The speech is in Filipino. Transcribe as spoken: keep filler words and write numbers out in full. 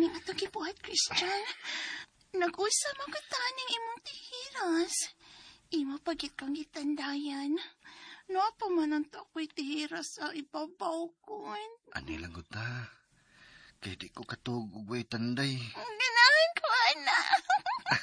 nga ito gibuhat, Christian. Nag-usa magkataning imong tihiras. Imo pagit kang gitandayan. No pa man ang ako'y tihiras sa ibabaw ko. Ani lang ta. Kaya di ko katog ugway tanday.